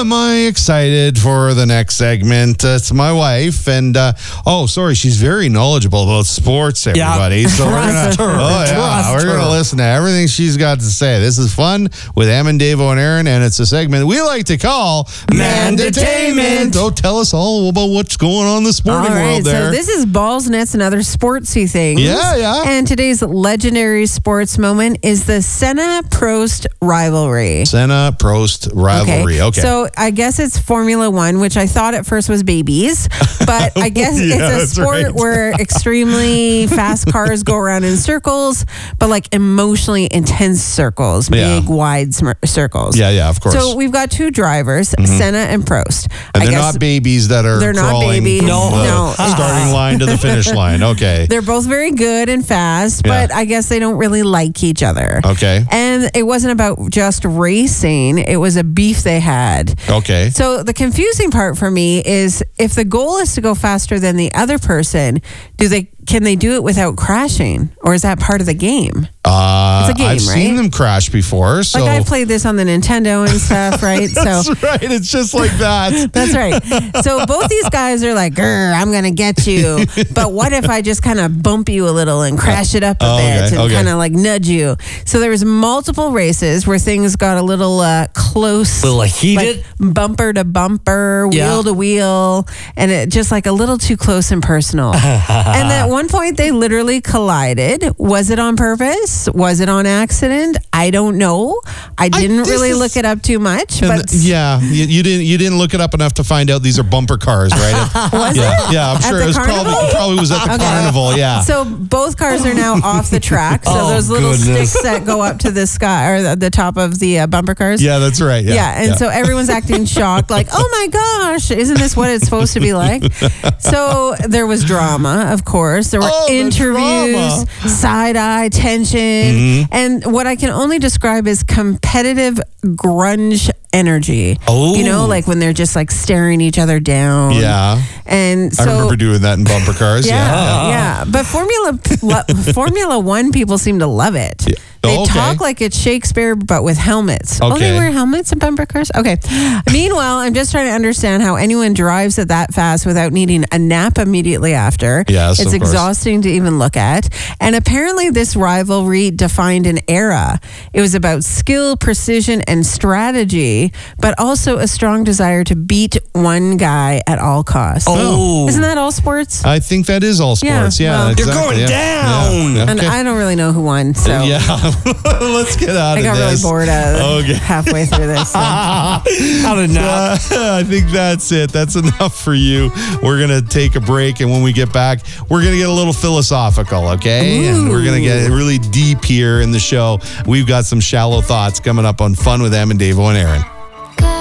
am I excited for the next segment. It's my wife, and she's very knowledgeable about sports, everybody. So we're gonna listen to everything she's got to say. This is fun with Em and Davo and Aaron, and it's a segment we like to call Mandatainment. So tell us all about what's going on in the sporting world there. So this is balls, nets, and other sportsy things. Yeah. And today's legendary sports moment is the Senna-Prost rivalry. Senna-Prost rivalry. Okay. So I guess it's Formula One, which I thought at first was babies, but I guess it's a sport where extremely fast cars go around in circles, but like emotionally intense circles, big, wide circles. Yeah, of course. So we've got two drivers, Senna and Prost. And they're not babies that are crawling from the starting line to the finish line. Okay. They're both very good and fast, but I guess they don't really like each other. Okay. And it wasn't about just racing. It was a beef they had. Okay. So the confusing part for me is if the goal is to go faster than the other person, can they do it without crashing? Or is that part of the game? It's a game, I've seen them crash before. So. Like I've played this on the Nintendo and stuff, right? That's right. It's just like that. That's right. So both these guys are like, "Grr, I'm going to get you." But what if I just kind of bump you a little and crash it up a bit and kind of like nudge you? So there was multiple races where things got a little close. A little heated. Like bumper to bumper, wheel to wheel. And it just like a little too close and personal. And at one point they literally collided. Was it on purpose? Was it on accident? I don't know. I didn't really look it up too much. But you didn't look it up enough to find out these are bumper cars, right? Was it? Yeah, I'm sure it was probably was at the carnival. Yeah. So both cars are now off the track. So those little sticks that go up to the sky or the top of the bumper cars. Yeah, that's right. Yeah. So everyone's acting shocked, like, "Oh my gosh, isn't this what it's supposed to be like?" So there was drama, of course. There were interviews, side-eye tension. And what I can only describe as competitive grunge energy. You know, like when they're just like staring each other down. Yeah. And so I remember doing that in bumper cars. Yeah. But Formula One people seem to love it. Yeah. They talk like it's Shakespeare, but with helmets. Okay. Oh, they wear helmets in bumper cars? Okay. Meanwhile, I'm just trying to understand how anyone drives it that fast without needing a nap immediately after. Yes, it's exhausting to even look at. And apparently this rivalry defined an era. It was about skill, precision, and strategy, but also a strong desire to beat one guy at all costs. Isn't that all sports? I think that is all sports. Yeah, exactly. You're going down. And I don't really know who won, so... Let's get out of this. I got really bored halfway through this. So. I think that's it. That's enough for you. We're going to take a break, and when we get back, we're going to get a little philosophical, okay? And we're going to get really deep here in the show. We've got some shallow thoughts coming up on Fun with Em and Davo and Aaron.